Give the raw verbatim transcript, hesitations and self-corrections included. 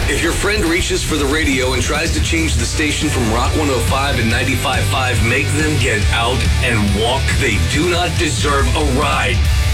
If your friend reaches for the radio and tries to change the station from Rock one oh five and ninety-five point five, make them get out and walk. They do not deserve a ride.